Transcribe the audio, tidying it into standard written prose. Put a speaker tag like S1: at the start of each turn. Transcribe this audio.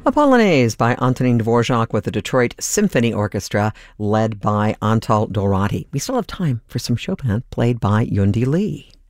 S1: A Polonaise by Antonin Dvorak with the Detroit Symphony Orchestra led by Antal Dorati. We still have time for some Chopin played by Yundi Lee.